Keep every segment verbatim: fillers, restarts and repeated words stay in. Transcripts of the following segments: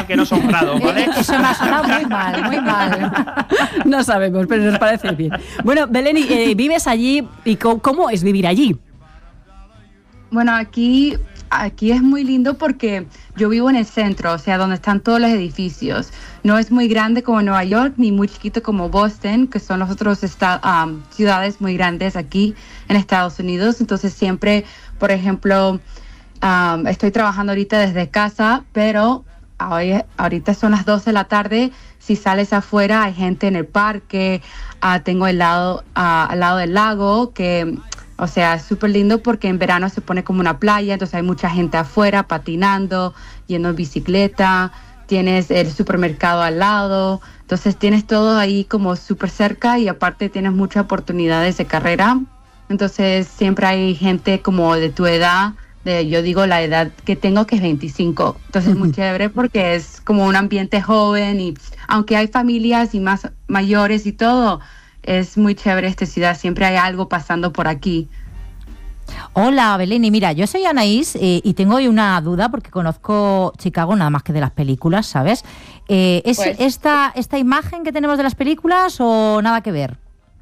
igual que no son grados, ¿vale? Eso me ha sonado muy mal, muy mal. No sabemos, pero nos parece bien. Bueno, Belén, eh, vives allí y ¿cómo, cómo es vivir allí? Bueno, aquí, aquí es muy lindo porque yo vivo en el centro, o sea, donde están todos los edificios. No es muy grande como Nueva York, ni muy chiquito como Boston, que son los otros esta- um, ciudades muy grandes aquí en Estados Unidos. Entonces siempre, por ejemplo, um, estoy trabajando ahorita desde casa, pero hoy, ahorita son las doce de la tarde. Si sales afuera, hay gente en el parque. Uh, tengo el lado, uh, al lado del lago, que... O sea, es súper lindo porque en verano se pone como una playa, entonces hay mucha gente afuera patinando, yendo en bicicleta, tienes el supermercado al lado, entonces tienes todo ahí como súper cerca y aparte tienes muchas oportunidades de carrera. Entonces siempre hay gente como de tu edad, de yo digo la edad que tengo que es veinticinco, entonces es muy chévere porque es como un ambiente joven y aunque hay familias y más mayores y todo, es muy chévere esta ciudad, siempre hay algo pasando por aquí. Hola, Belén, y mira, yo soy Anaís eh, y tengo hoy una duda porque conozco Chicago nada más que de las películas, ¿sabes? Eh, ¿Es Pues- esta, esta imagen que tenemos de las películas o nada que ver?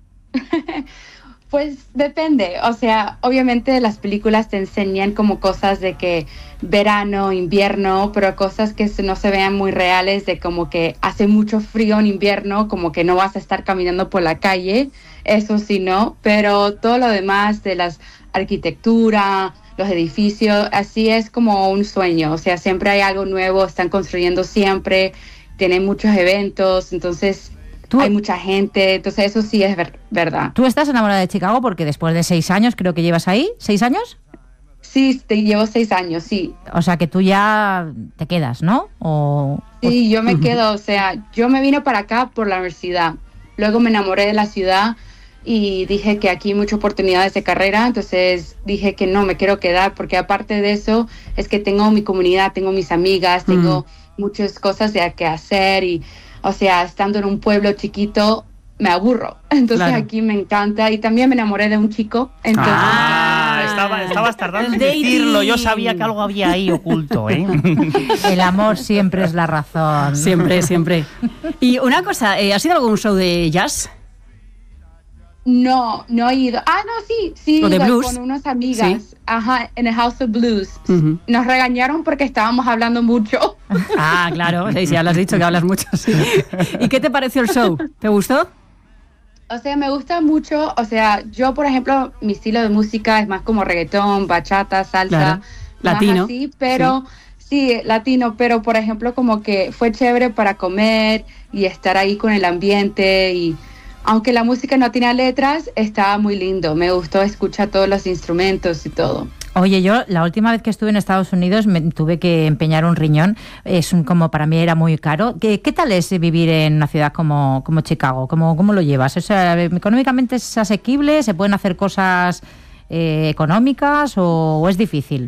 Pues depende, o sea, obviamente las películas te enseñan como cosas de que verano, invierno, pero cosas que no se vean muy reales, de como que hace mucho frío en invierno, como que no vas a estar caminando por la calle, eso sí no, pero todo lo demás de las arquitectura, los edificios, así es como un sueño, o sea, siempre hay algo nuevo, están construyendo siempre, tienen muchos eventos, entonces... Tú- hay mucha gente, entonces eso sí es ver- verdad. ¿Tú estás enamorada de Chicago porque después de seis años creo que llevas ahí? ¿Seis años? Sí, te llevo seis años, sí. O sea que tú ya te quedas, ¿no? O, Sí, yo me quedo, o sea, yo me vine para acá por la universidad. Luego me enamoré de la ciudad y dije que aquí hay muchas oportunidades de carrera, entonces dije que no, me quiero quedar porque aparte de eso es que tengo mi comunidad, tengo mis amigas, tengo muchas cosas de que hacer y, o sea, estando en un pueblo chiquito me aburro. Entonces Claro. aquí me encanta y también me enamoré de un chico, entonces... Ah, estaba, estabas tardando en El dating. decirlo. Yo sabía que algo había ahí oculto, ¿eh? el amor siempre es la razón. Siempre, siempre. Y una cosa, eh, ¿has ido a algún show de jazz? No, no he ido. Ah, no, sí, sí, ¿O de iba blues? con unas amigas. Sí. Ajá, en el House of Blues. Ujú. Nos regañaron porque estábamos hablando mucho. Ah, claro, sí, sí, ya lo has dicho que hablas mucho. Sí. ¿Y qué te pareció el show? ¿Te gustó? O sea, me gusta mucho. O sea, yo, por ejemplo, mi estilo de música es más como reggaetón, bachata, salsa. Claro. más Latino. así, pero sí. latino. Pero, por ejemplo, como que fue chévere para comer y estar ahí con el ambiente y... Aunque la música no tenía letras, estaba muy lindo. Me gustó escuchar todos los instrumentos y todo. Oye, yo la última vez que estuve en Estados Unidos me tuve que empeñar un riñón. Es un, como para mí era muy caro. ¿Qué, qué tal es vivir en una ciudad como, como Chicago? ¿Cómo, cómo lo llevas? O sea, ¿económicamente es asequible? ¿Se pueden hacer cosas eh, económicas o, o es difícil?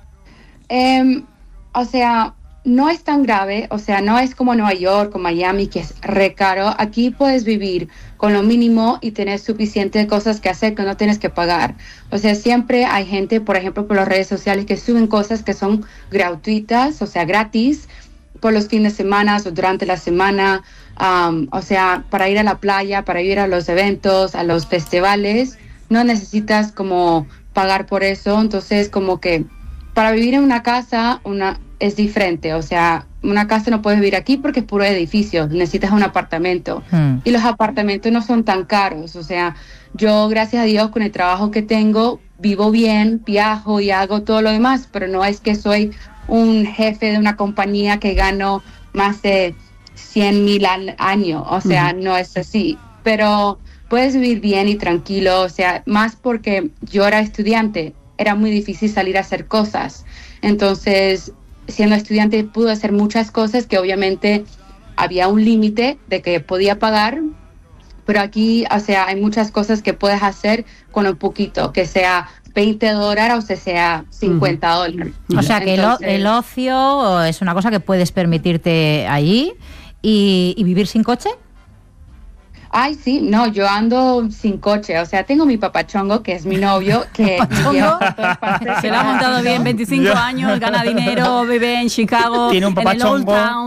Em, o sea, no es tan grave, o sea, no es como Nueva York o Miami, que es re caro. Aquí puedes vivir con lo mínimo y tener suficiente cosas que hacer que no tienes que pagar. O sea, siempre hay gente, por ejemplo, por las redes sociales que suben cosas que son gratuitas, o sea, gratis, por los fines de semana o durante la semana. Um, o sea, para ir a la playa, para ir a los eventos, a los festivales, no necesitas como pagar por eso. Entonces, como que para vivir en una casa una es diferente, o sea, una casa no puedes vivir aquí porque es puro edificio, necesitas un apartamento. Hmm. Y los apartamentos no son tan caros, o sea, yo gracias a Dios con el trabajo que tengo, vivo bien, viajo y hago todo lo demás, pero no es que soy un jefe de una compañía que gano más de cien mil al año, o sea, Ujú. no es así, pero puedes vivir bien y tranquilo, o sea, más porque yo era estudiante, era muy difícil salir a hacer cosas, entonces siendo estudiante pude hacer muchas cosas que obviamente había un límite de que podía pagar, pero aquí, o sea, hay muchas cosas que puedes hacer con un poquito, que sea veinte dólares o sea, sea cincuenta dólares. O sea que el, o- Entonces, el ocio es una cosa que puedes permitirte allí y, y vivir sin coche. Ay, sí, no, yo ando sin coche, o sea, tengo mi papachongo, que es mi novio, que me lleva por todas partes. Se lo ha montado bien, veinticinco Ya. años, gana dinero, vive en Chicago, Tiene un en el Old papachongo. Town.